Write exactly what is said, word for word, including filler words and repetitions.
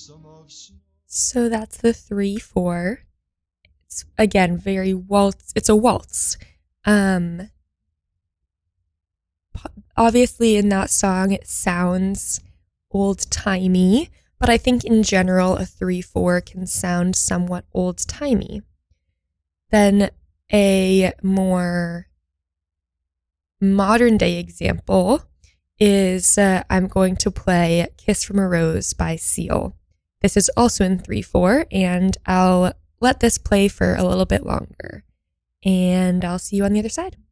So that's the three four. It's again very waltz. It's a waltz. Um, obviously, in that song, it sounds old timey, but I think in general, a three four can sound somewhat old timey. Then a more modern day example is uh, I'm going to play Kiss from a Rose by Seal. This is also in three four, and I'll let this play for a little bit longer. And I'll see you on the other side.